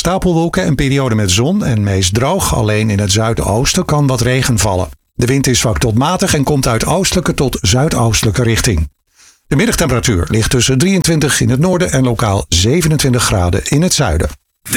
stapelwolken en perioden met zon en meest droog. Alleen in het zuidoosten kan wat regen vallen. De wind is zwak tot matig en komt uit oostelijke tot zuidoostelijke richting. De middagtemperatuur ligt tussen 23 in het noorden en lokaal 27 graden in het zuiden.